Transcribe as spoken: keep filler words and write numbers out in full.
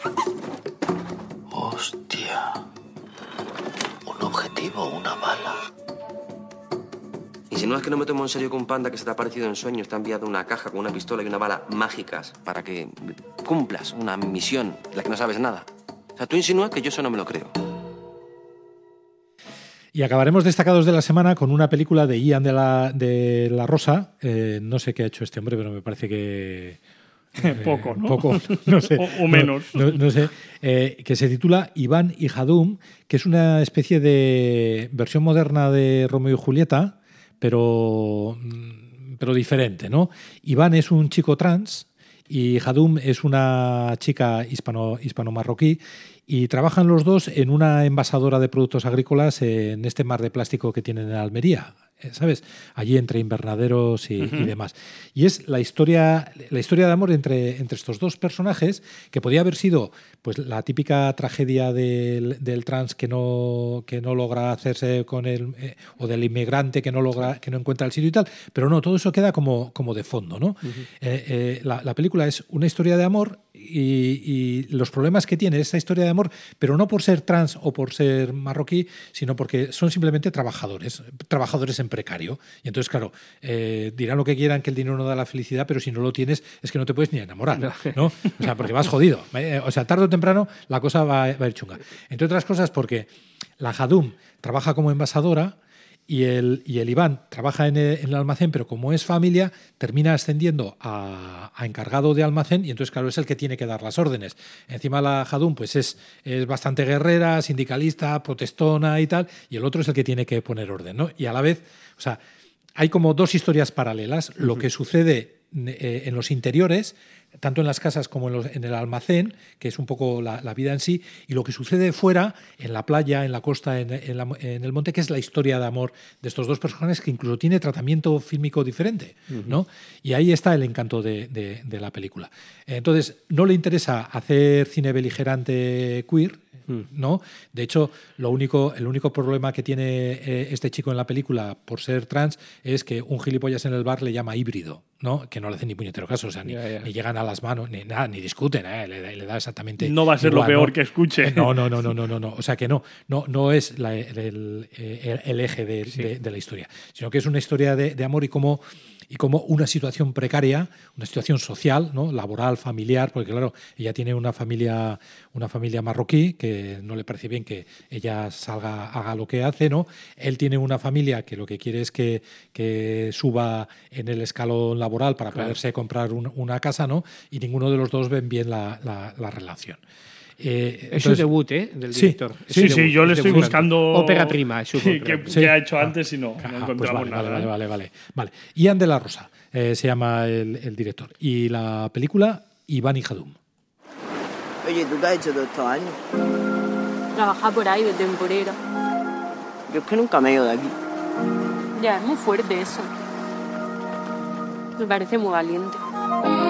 Hostia. Un objetivo, una bala. Y si no es que no me tomo en serio que un panda que se te ha aparecido en sueños te ha enviado una caja con una pistola y una bala mágicas para que cumplas una misión de la que no sabes nada. O sea, tú insinúas que yo eso no me lo creo. Y acabaremos destacados de la semana con una película de Ian de la, de la Rosa. Eh, no sé qué ha hecho este hombre, pero me parece que... Eh, poco, ¿no? Poco, no sé. o, o menos. No, no, no sé. Eh, que se titula Iván y Hadum, que es una especie de versión moderna de Romeo y Julieta, pero, pero diferente, ¿no? Iván es un chico trans y Hadum es una chica hispano, hispano-marroquí, y trabajan los dos en una envasadora de productos agrícolas en este mar de plástico que tienen en Almería, ¿sabes? Allí entre invernaderos y, uh-huh. y demás. Y es la historia, la historia de amor entre, entre estos dos personajes, que podía haber sido pues la típica tragedia del, del trans que no, que no logra hacerse con el... Eh, o del inmigrante que no logra, que no encuentra el sitio y tal, pero no, todo eso queda como, como de fondo, ¿no? Uh-huh. eh, eh, la, la película es una historia de amor y, y los problemas que tiene esta historia de amor, pero no por ser trans o por ser marroquí, sino porque son simplemente trabajadores, trabajadores en precario. Y entonces, claro, eh, dirán lo que quieran, que el dinero no da la felicidad, pero si no lo tienes es que no te puedes ni enamorar, ¿no? O sea, porque vas jodido. O sea, tarde o temprano la cosa va, va a ir chunga. Entre otras cosas porque la Hadum trabaja como envasadora y el, y el Iván trabaja en el, en el almacén, pero como es familia, termina ascendiendo a, a encargado de almacén y entonces, claro, es el que tiene que dar las órdenes. Encima la Hadum pues es, es bastante guerrera, sindicalista, protestona y tal, y el otro es el que tiene que poner orden, ¿no? Y a la vez, o sea, hay como dos historias paralelas. Lo que sucede eh, en los interiores, tanto en las casas como en, los, en el almacén, que es un poco la, la vida en sí, y lo que sucede fuera, en la playa, en la costa, en, en, la, en el monte, que es la historia de amor de estos dos personajes, que incluso tiene tratamiento fílmico diferente, uh-huh. ¿no? Y ahí está el encanto de, de, de la película. Entonces, no le interesa hacer cine beligerante queer, ¿no? De hecho, lo único, el único problema que tiene eh, este chico en la película por ser trans es que un gilipollas en el bar le llama híbrido, ¿no? Que no le hacen ni puñetero caso, o sea, ni, yeah, yeah. ni llegan a las manos, ni nada, ni discuten, ¿eh? le, le da exactamente. No va a ser igual, lo peor ¿no? que escuche. No, no, no, no, no, no, no. O sea que no, no, no es la, el, el, el eje de, sí. de, de la historia, sino que es una historia de, de amor y cómo y como una situación precaria, una situación social, ¿no? Laboral, familiar, porque claro, ella tiene una familia, una familia marroquí que no le parece bien que ella salga, haga lo que hace, ¿no? Él tiene una familia que lo que quiere es que, que suba en el escalón laboral para claro. poderse comprar un, una casa, ¿no? Y ninguno de los dos ven bien la, la, la relación. Eh, es su debut, ¿eh? Del director. Sí, sí, sí, sí, yo le estoy debut. buscando. Ópera prima, es su sí, ópera que, prima. que ha hecho antes y no, ah, no ah, encontramos pues vale, nada. Vale, vale, vale, vale. Ian de la Rosa eh, se llama el, el director. Y la película, Iván y Hadum. Oye, ¿tú qué has hecho todos estos años? Trabajar por ahí de temporera. Yo es que nunca me he ido de aquí. Ya, es muy fuerte eso. Me parece muy valiente.